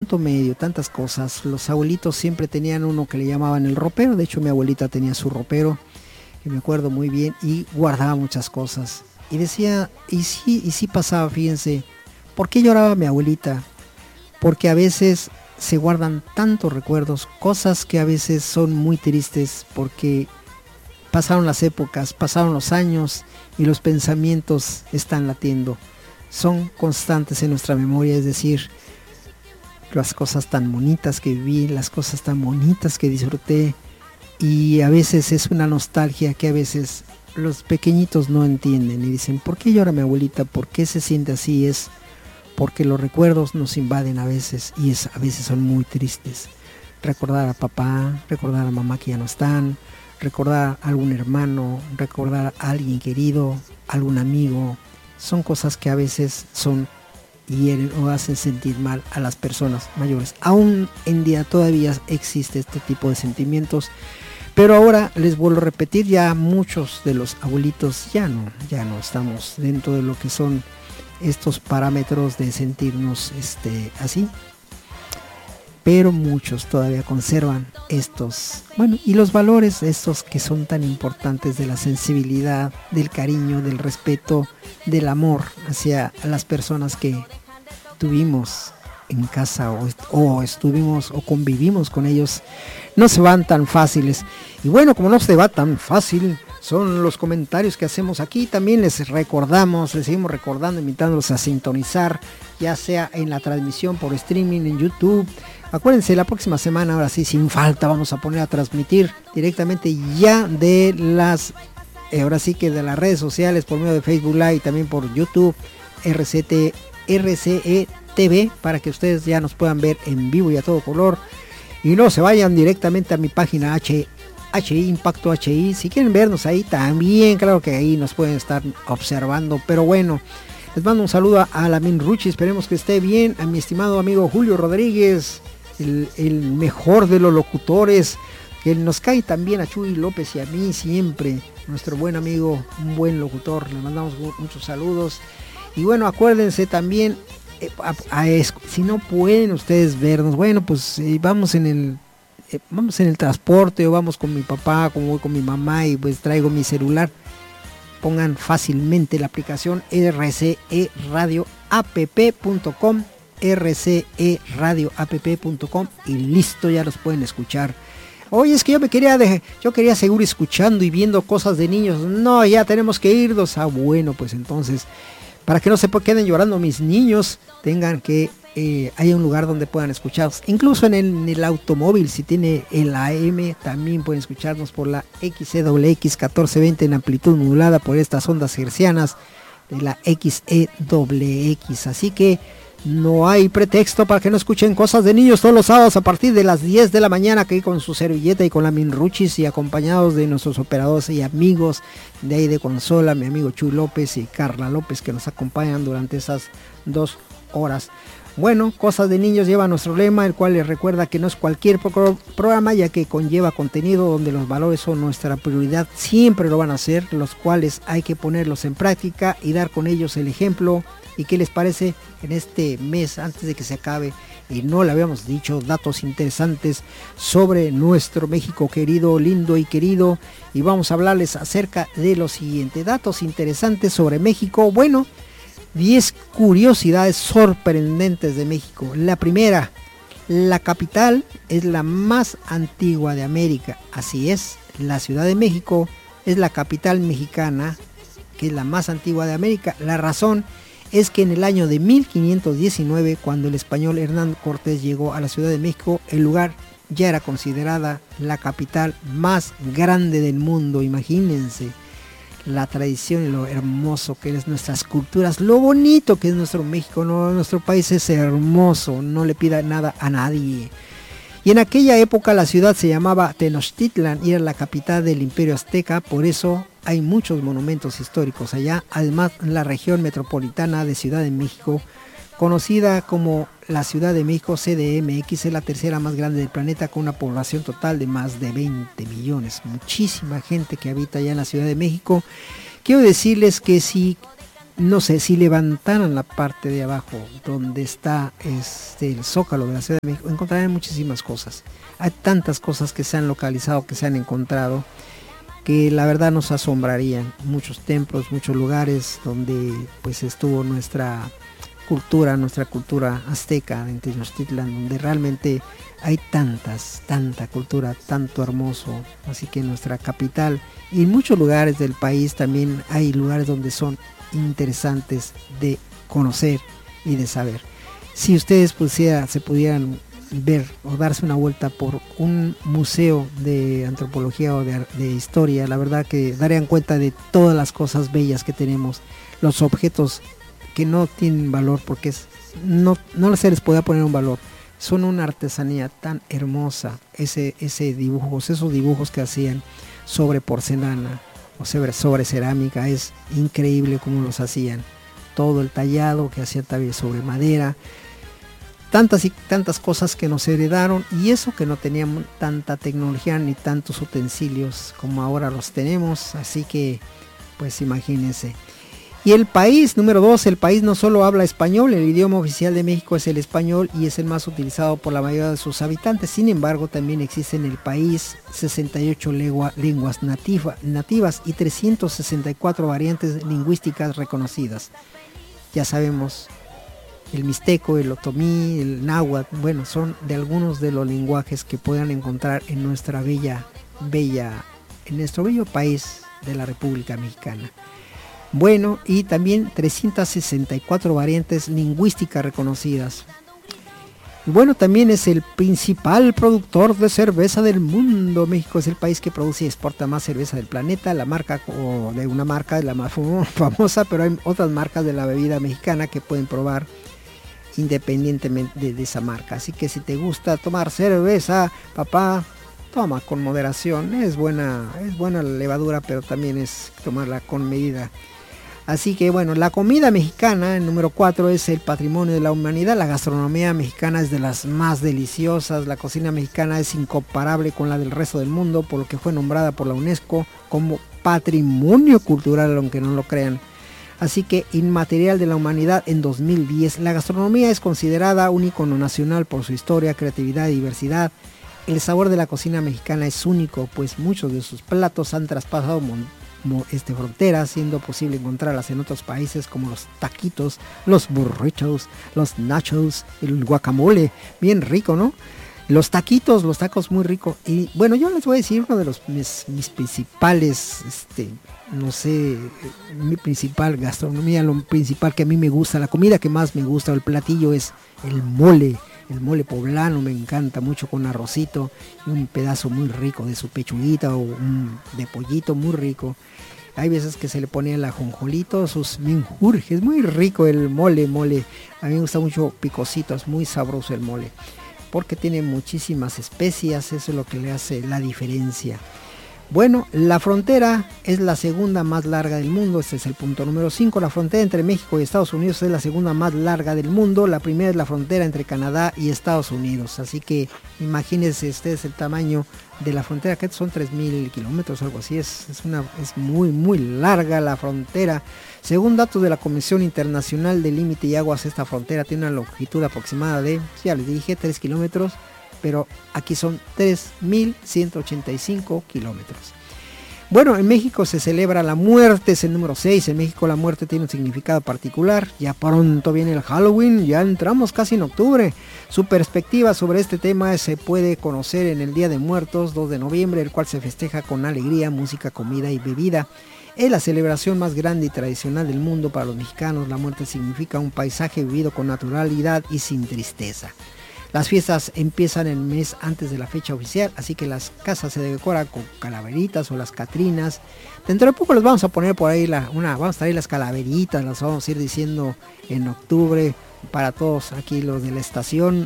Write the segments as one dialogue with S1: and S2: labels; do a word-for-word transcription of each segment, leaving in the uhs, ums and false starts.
S1: punto medio, tantas cosas. Los abuelitos siempre tenían uno que le llamaban el ropero. De hecho, mi abuelita tenía su ropero, que me acuerdo muy bien, y guardaba muchas cosas. Y decía, y sí, y sí pasaba, fíjense, ¿por qué lloraba mi abuelita? Porque a veces se guardan tantos recuerdos, cosas que a veces son muy tristes, porque pasaron las épocas, pasaron los años y los pensamientos están latiendo. Son constantes en nuestra memoria, es decir, las cosas tan bonitas que viví, las cosas tan bonitas que disfruté, y a veces es una nostalgia que a veces los pequeñitos no entienden y dicen, ¿por qué llora mi abuelita? ¿Por qué se siente así? Es porque los recuerdos nos invaden a veces y es, a veces son muy tristes. Recordar a papá, recordar a mamá que ya no están, recordar a algún hermano, recordar a alguien querido, algún amigo, son cosas que a veces son hieren o hacen sentir mal a las personas mayores. Aún en día todavía existe este tipo de sentimientos, pero ahora les vuelvo a repetir, ya muchos de los abuelitos ya no, ya no estamos dentro de lo que son estos parámetros de sentirnos este, así, pero muchos todavía conservan estos, bueno, y los valores estos que son tan importantes de la sensibilidad, del cariño, del respeto, del amor hacia las personas que tuvimos en casa o, o estuvimos o convivimos con ellos. No se van tan fáciles, y bueno, como no se va tan fácil, son los comentarios que hacemos aquí. También les recordamos, les seguimos recordando, invitándolos a sintonizar, ya sea en la transmisión por streaming en YouTube. Acuérdense, la próxima semana, ahora sí, sin falta, vamos a poner a transmitir directamente ya de las, eh, ahora sí que de las redes sociales, por medio de Facebook Live y también por YouTube, R C T, R C E T V, para que ustedes ya nos puedan ver en vivo y a todo color. Y no se vayan directamente a mi página H, HI, Impacto H I. Si quieren vernos ahí también, claro que ahí nos pueden estar observando. Pero bueno, les mando un saludo a Alamin Ruchi, esperemos que esté bien. A mi estimado amigo Julio Rodríguez, el, el mejor de los locutores, que nos cae también a Chuy López y a mí siempre. Nuestro buen amigo, un buen locutor, le mandamos muchos saludos. Y bueno, acuérdense también, eh, a, a, a, si no pueden ustedes vernos, bueno, pues eh, vamos en el eh, vamos en el transporte o vamos con mi papá, como voy con mi mamá y pues traigo mi celular. Pongan fácilmente la aplicación R C E Radio App punto com, R C E Radio App punto com, y listo, ya los pueden escuchar. Oye, es que yo me quería de, yo quería seguir escuchando y viendo cosas de niños. No, ya tenemos que irnos. Ah, bueno, pues entonces, para que no se queden llorando mis niños, tengan que eh, haya un lugar donde puedan escucharnos. Incluso en el, en el automóvil, si tiene el A M, también pueden escucharnos por la X E W X catorce veinte en amplitud modulada por estas ondas hercianas de la X E W X. Así que no hay pretexto para que no escuchen cosas de niños todos los sábados a partir de las diez de la mañana, aquí con su servilleta y con la Minruchis, y acompañados de nuestros operadores y amigos de ahí de consola, mi amigo Chuy López y Carla López, que nos acompañan durante esas dos horas. Bueno, Cosas de Niños lleva nuestro lema, el cual les recuerda que no es cualquier pro programa, ya que conlleva contenido donde los valores son nuestra prioridad, siempre lo van a ser, los cuales hay que ponerlos en práctica y dar con ellos el ejemplo. ¿Y qué les parece en este mes, antes de que se acabe, y no le habíamos dicho, datos interesantes sobre nuestro México querido, lindo y querido? Y vamos a hablarles acerca de lo siguiente, datos interesantes sobre México. Bueno, diez curiosidades sorprendentes de México. La primera, la capital es la más antigua de América. Así es, la Ciudad de México es la capital mexicana, que es la más antigua de América. La razón es que en el año de mil quinientos diecinueve, cuando el español Hernán Cortés llegó a la Ciudad de México, el lugar ya era considerada la capital más grande del mundo. Imagínense la tradición y lo hermoso que es nuestras culturas, lo bonito que es nuestro México, ¿no? Nuestro país es hermoso, no le pida nada a nadie. Y en aquella época la ciudad se llamaba Tenochtitlan y era la capital del Imperio Azteca, por eso hay muchos monumentos históricos allá. Además, la región metropolitana de Ciudad de México, conocida como la Ciudad de México C D M X, es la tercera más grande del planeta, con una población total de más de veinte millones. Muchísima gente que habita allá en la Ciudad de México. Quiero decirles que si no sé, si levantaran la parte de abajo donde está este, el Zócalo de la Ciudad de México, encontrarían muchísimas cosas. Hay tantas cosas que se han localizado, que se han encontrado, que la verdad nos asombrarían. Muchos templos, muchos lugares donde pues estuvo nuestra cultura, nuestra cultura azteca en Tenochtitlan, donde realmente hay tantas, tanta cultura, tanto hermoso. Así que en nuestra capital y en muchos lugares del país también hay lugares donde son interesantes de conocer y de saber. Si ustedes pusiera, se pudieran ver o darse una vuelta por un museo de antropología o de, de historia, la verdad que darían cuenta de todas las cosas bellas que tenemos, los objetos que no tienen valor porque es, no, no se les puede poner un valor, son una artesanía tan hermosa, ese, ese dibujos, esos dibujos que hacían sobre porcelana o sobre, sobre cerámica, es increíble cómo los hacían, todo el tallado que hacían también sobre madera, tantas y tantas cosas que nos heredaron, y eso que no teníamos tanta tecnología ni tantos utensilios como ahora los tenemos, así que pues imagínense. Y el país número dos, el país no solo habla español, el idioma oficial de México es el español y es el más utilizado por la mayoría de sus habitantes. Sin embargo, también existen en el país sesenta y ocho legua, lenguas nativa, nativas y trescientas sesenta y cuatro variantes lingüísticas reconocidas. Ya sabemos, el mixteco, el otomí, el náhuatl, bueno, son de algunos de los lenguajes que puedan encontrar en nuestra bella, bella, en nuestro bello país de la República Mexicana. Bueno, y también trescientas sesenta y cuatro variantes lingüísticas reconocidas. Y bueno, también es el principal productor de cerveza del mundo. México es el país que produce y exporta más cerveza del planeta. La marca, o de una marca, es la más famosa, pero hay otras marcas de la bebida mexicana que pueden probar independientemente de, de esa marca. Así que si te gusta tomar cerveza, papá, toma con moderación. Es buena, es buena la levadura, pero también es tomarla con medida. Así que bueno, la comida mexicana, el número cuatro, es el patrimonio de la humanidad. La gastronomía mexicana es de las más deliciosas. La cocina mexicana es incomparable con la del resto del mundo, por lo que fue nombrada por la UNESCO como patrimonio cultural, aunque no lo crean. Así que inmaterial de la humanidad en dos mil diez. La gastronomía es considerada un icono nacional por su historia, creatividad y diversidad. El sabor de la cocina mexicana es único, pues muchos de sus platos han traspasado mon- mo- este, fronteras, siendo posible encontrarlas en otros países como los taquitos, los burritos, los nachos, el guacamole, bien rico, ¿no? Los taquitos, los tacos muy ricos. Y bueno, yo les voy a decir uno de los mis, mis principales, este, no sé, mi principal gastronomía, lo principal que a mí me gusta, la comida que más me gusta, el platillo es el mole. El mole poblano me encanta mucho, con arrocito y un pedazo muy rico de su pechuguita o un de pollito muy rico. Hay veces que se le pone el ajonjolito, sus menjurjes, muy rico el mole, mole. A mí me gusta mucho picosito, es muy sabroso el mole, porque tiene muchísimas especias, eso es lo que le hace la diferencia. Bueno, la frontera es la segunda más larga del mundo, este es el punto número cinco. La frontera entre México y Estados Unidos es la segunda más larga del mundo. La primera es la frontera entre Canadá y Estados Unidos, así que imagínense ustedes el tamaño de la frontera, que son tres mil kilómetros, algo así, es, es, una, es muy muy larga la frontera. Según datos de la Comisión Internacional de Límite y Aguas, esta frontera tiene una longitud aproximada de, ya les dije, tres kilómetros, pero aquí son tres mil ciento ochenta y cinco kilómetros. Bueno, en México se celebra la muerte, es el número seis. En México la muerte tiene un significado particular. Ya pronto viene el Halloween, ya entramos casi en octubre. Su perspectiva sobre este tema se puede conocer en el Día de Muertos, dos de noviembre, el cual se festeja con alegría, música, comida y bebida. Es la celebración más grande y tradicional del mundo para los mexicanos. La muerte significa un paisaje vivido con naturalidad y sin tristeza. Las fiestas empiezan el mes antes de la fecha oficial, así que las casas se decoran con calaveritas o las catrinas. Dentro de poco les vamos a poner por ahí la, una, vamos a traer las calaveritas, las vamos a ir diciendo en octubre para todos aquí los de la estación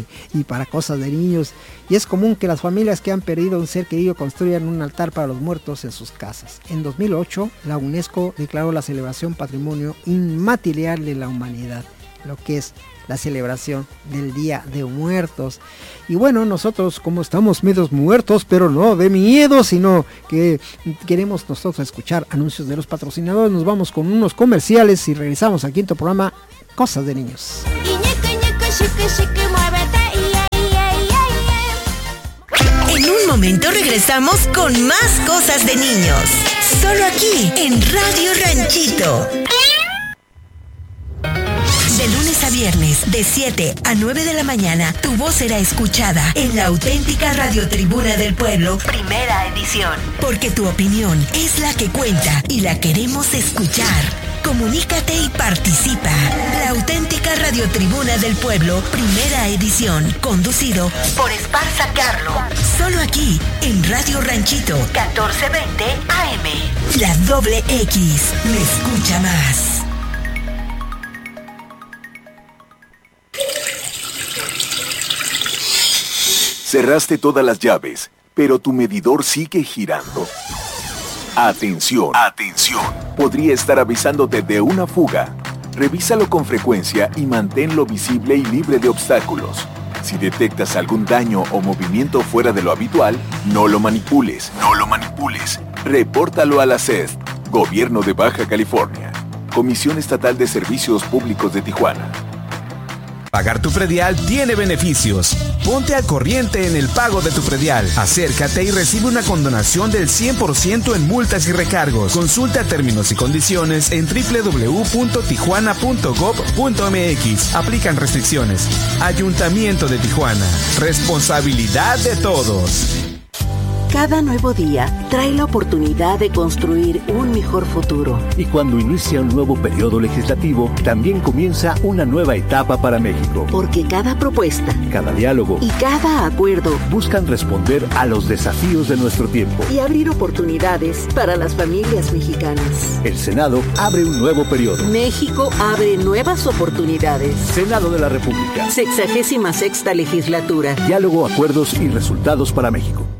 S1: y para cosas de niños. Y es común que las familias que han perdido un ser querido construyan un altar para los muertos en sus casas. En dos mil ocho, la UNESCO declaró la celebración Patrimonio Inmaterial de la Humanidad, lo que es la celebración del Día de Muertos. Y bueno, nosotros como estamos medios muertos, pero no de miedo, sino que queremos nosotros escuchar anuncios de los patrocinadores, nos vamos con unos comerciales y regresamos al quinto programa, Cosas de Niños.
S2: En un momento regresamos con más Cosas de Niños, solo aquí en Radio Ranchito. De lunes a viernes, de siete a nueve de la mañana, tu voz será escuchada en la auténtica Radiotribuna del Pueblo, primera edición. Porque tu opinión es la que cuenta y la queremos escuchar. Comunícate y participa. La auténtica Radiotribuna del Pueblo, primera edición, conducido por Esparza Carlo. Solo aquí, en Radio Ranchito, catorce veinte A M. La doble X, me escucha más.
S3: Cerraste todas las llaves, pero tu medidor sigue girando. Atención, atención. Podría estar avisándote de una fuga. Revísalo con frecuencia y manténlo visible y libre de obstáculos. Si detectas algún daño o movimiento fuera de lo habitual, no lo manipules, no lo manipules. Repórtalo a la C E S, Gobierno de Baja California, Comisión Estatal de Servicios Públicos de Tijuana.
S4: Pagar tu predial tiene beneficios. Ponte al corriente en el pago de tu predial. Acércate y recibe una condonación del cien por ciento en multas y recargos. Consulta términos y condiciones en doble u doble u doble u punto tijuana punto gob punto m x. Aplican restricciones. Ayuntamiento de Tijuana. Responsabilidad de todos.
S5: Cada nuevo día trae la oportunidad de construir un mejor futuro.
S6: Y cuando inicia un nuevo periodo legislativo, también comienza una nueva etapa para México.
S5: Porque cada propuesta,
S6: cada diálogo
S5: y cada acuerdo
S6: buscan responder a los desafíos de nuestro tiempo
S5: y abrir oportunidades para las familias mexicanas.
S6: El Senado abre un nuevo periodo.
S5: México abre nuevas oportunidades.
S6: Senado de la República.
S5: Sexagésima sexta legislatura.
S6: Diálogo, acuerdos y resultados para México.